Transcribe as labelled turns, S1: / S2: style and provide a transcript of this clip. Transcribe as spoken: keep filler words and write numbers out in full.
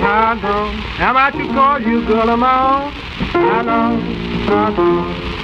S1: how long am I to call you girl of my own? How long, how long?